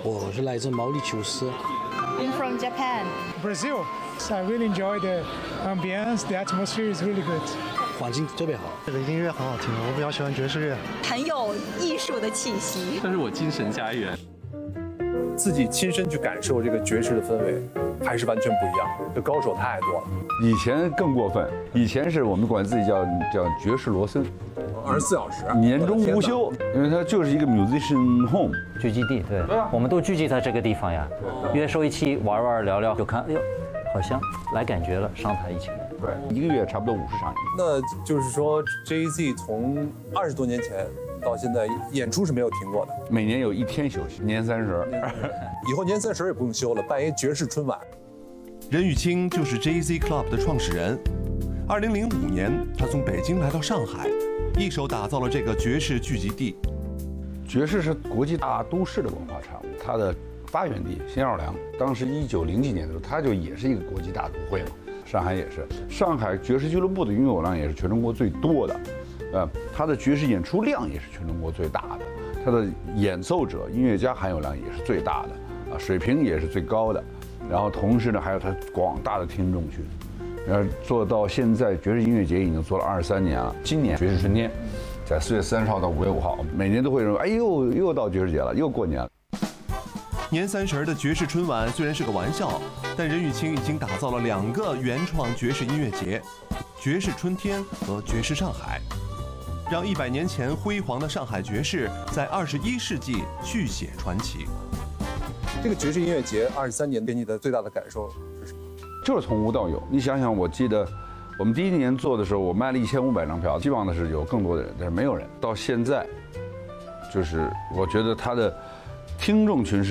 我是来自毛里求斯。 I'm from Japan. Brazil. So I really enjoy the ambience. The atmosphere is really good. 环境特别好， 这个音乐很好听，我比较喜欢爵士乐， 很有艺术的气息。 这是我精神家园。 自己亲身去感受这个爵士的氛围，还是完全不一样。这高手太多了。 以前更过分，以前是我们管自己叫爵士罗森 ，24小时， 年中无休，因为它就是一个 musician home 聚集地。对，我们都聚集在这个地方呀，约收一期玩玩聊聊，就看，哎呦，好像来感觉了，上台一起来。 对，一个月差不多50场。 那就是说 ，Jay-Z 从20多年前到现在演出是没有停过的， 每年有1天休息，年30。 以后年30也不用休了，办一爵士春晚。 任玉清就是 Jay-Z Club 的创始人。2005年，他从北京来到上海，一手打造了这个爵士聚集地。 爵士是国际大都市的文化产物，它的发源地新奥尔良，当时1900几年的时候，它就也是一个国际大都会嘛。上海也是，上海爵士俱乐部的拥有量也是全中国最多的，它的爵士演出量也是全中国最大的，它的演奏者、音乐家含有量也是最大的，水平也是最高的，然后同时呢，还有它广大的听众群，做到现在，爵士音乐节已经做了23年了。今年爵士春天，在4月30号到5月5号，每年都会认为，哎呦，又到爵士节了，又过年了。 年30的爵士春晚虽然是个玩笑，但任玉清已经打造了2个原创爵士音乐节：爵士春天和爵士上海，让100年前辉煌的上海爵士在21世纪续写传奇。 这个爵士音乐节23年给你的最大的感受是什么？ 就是从无到有。你想想，我记得我们第1年做的时候，我卖了1500张票，希望的是有更多的人，但是没有人。到现在，就是我觉得他的听众群是